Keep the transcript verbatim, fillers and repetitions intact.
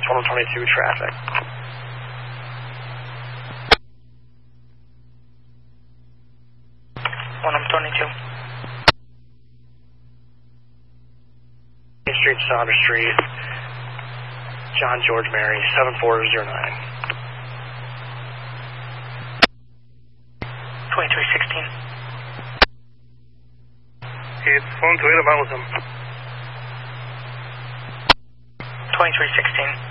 one twenty-two traffic. one twenty-two. Main Street, Saunders Street, John George Mary, seven four zero nine. twenty-three sixteen. It's phone Toyota Mountain. twenty-three sixteen.